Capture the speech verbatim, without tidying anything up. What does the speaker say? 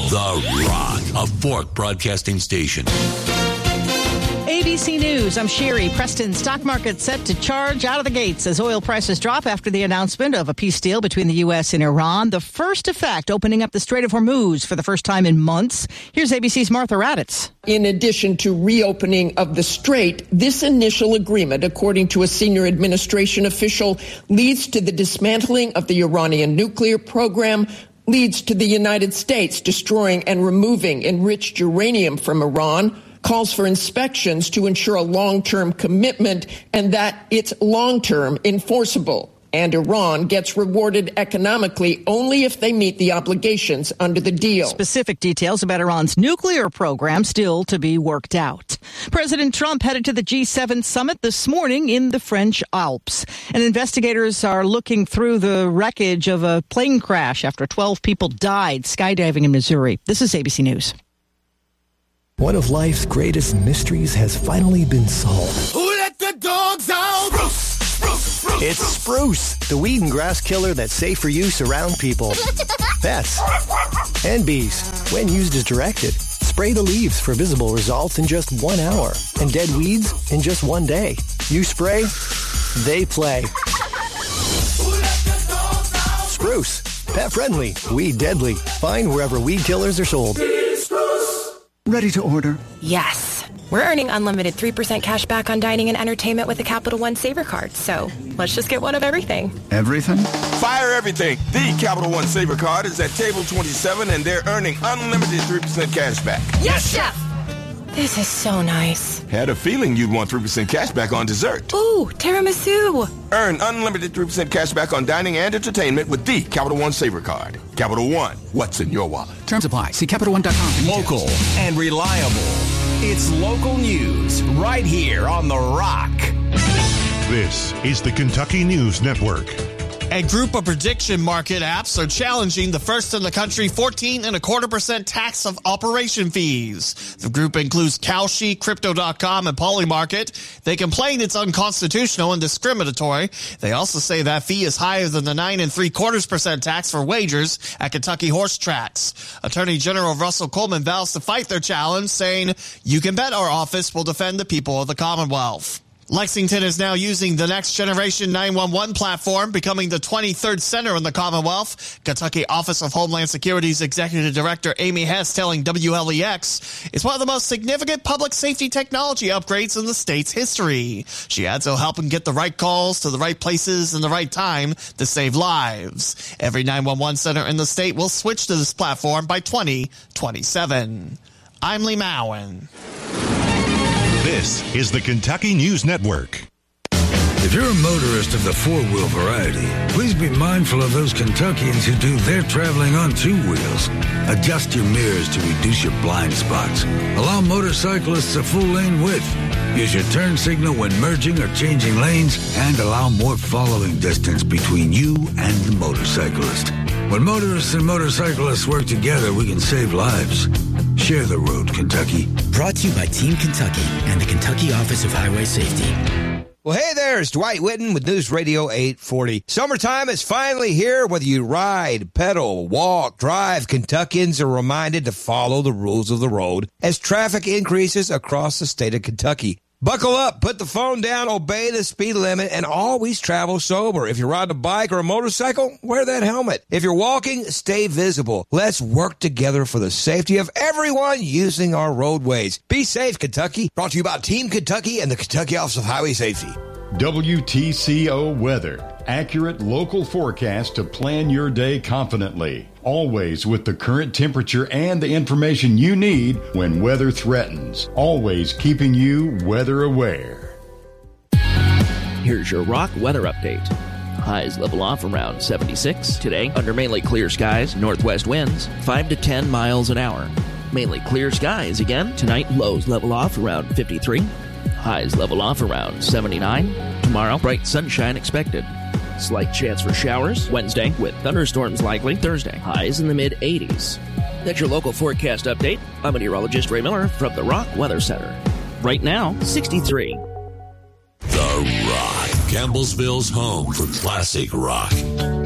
The Rock, a Fork broadcasting station. A B C News, I'm Sherry. Preston stock market set to charge out of the gates as oil prices drop after the announcement of a peace deal between the U S and Iran. The first effect, opening up the Strait of Hormuz for the first time in months. Here's A B C's Martha Raddatz. In addition to reopening of the strait, this initial agreement, according to a senior administration official, leads to the dismantling of the Iranian nuclear program, leads to the United States destroying and removing enriched uranium from Iran, calls for inspections to ensure a long-term commitment and that it's long-term enforceable. And Iran gets rewarded economically only if they meet the obligations under the deal. Specific details about Iran's nuclear program still to be worked out. President Trump headed to the G seven summit this morning in the French Alps. And investigators are looking through the wreckage of a plane crash after twelve people died skydiving in Missouri. This is A B C News. One of life's greatest mysteries has finally been solved. Who let the dogs out? Spruce, spruce, spruce, it's Spruce, the weed and grass killer that's safe for use around people, pets, and bees. When used as directed, spray the leaves for visible results in just one hour and dead weeds in just one day. You spray, they play. Spruce, pet friendly, weed deadly. Find wherever weed killers are sold. Ready to order? Yes. We're earning unlimited three percent cash back on dining and entertainment with a Capital One Saver card. So let's just get one of everything. Everything? Fire everything. The Capital One Saver card is at table twenty-seven, and they're earning unlimited three percent cash back. Yes, Chef! This is so nice. Had a feeling you'd want three percent cash back on dessert. Ooh, tiramisu. Earn unlimited three percent cash back on dining and entertainment with the Capital One Saver card. Capital One, what's in your wallet? Terms apply. See Capital One dot com. Local and reliable. It's local news right here on The Rock. This is the Kentucky News Network. A group of prediction market apps are challenging the first in the country fourteen and a quarter percent tax of operation fees. The group includes Kalshi, Crypto dot com, and Polymarket. They complain it's unconstitutional and discriminatory. They also say that fee is higher than the nine and three quarters percent tax for wagers at Kentucky horse tracks. Attorney General Russell Coleman vows to fight their challenge, saying, "You can bet our office will defend the people of the Commonwealth." Lexington is now using the next generation nine one one platform, becoming the twenty-third center in the Commonwealth. Kentucky Office of Homeland Security's Executive Director Amy Hess telling W L E X it's one of the most significant public safety technology upgrades in the state's history. She adds it'll help them get the right calls to the right places in the right time to save lives. Every nine one one center in the state will switch to this platform by twenty twenty-seven. I'm Lee Mowen. This is the Kentucky News Network. If you're a motorist of the four-wheel variety, please be mindful of those Kentuckians who do their traveling on two wheels. Adjust your mirrors to reduce your blind spots. Allow motorcyclists a full lane width. Use your turn signal when merging or changing lanes, and allow more following distance between you and the motorcyclist. When motorists and motorcyclists work together, we can save lives. Share the road, Kentucky. Brought to you by Team Kentucky and the Kentucky Office of Highway Safety. Well, hey there, it's Dwight Whitten with News Radio eight forty. Summertime is finally here. Whether you ride, pedal, walk, drive, Kentuckians are reminded to follow the rules of the road as traffic increases across the state of Kentucky. Buckle up, put the phone down, obey the speed limit, and always travel sober. If you're riding a bike or a motorcycle, wear that helmet. If you're walking, stay visible. Let's work together for the safety of everyone using our roadways. Be safe, Kentucky. Brought to you by Team Kentucky and the Kentucky Office of Highway Safety. W T C O Weather. Accurate local forecast to plan your day confidently. Always with the current temperature and the information you need when weather threatens. Always keeping you weather aware. Here's your Rock weather update. Highs level off around seventy-six. Today, under mainly clear skies, northwest winds, five to ten miles an hour. Mainly clear skies again. Tonight, lows level off around fifty-three. Highs level off around seventy-nine. Tomorrow, bright sunshine expected. Slight chance for showers Wednesday with thunderstorms likely. Thursday, highs in the mid-eighties. That's your local forecast update. I'm meteorologist Ray Miller from the Rock Weather Center. Right now, sixty-three. The Rock, Campbellsville's home for classic rock.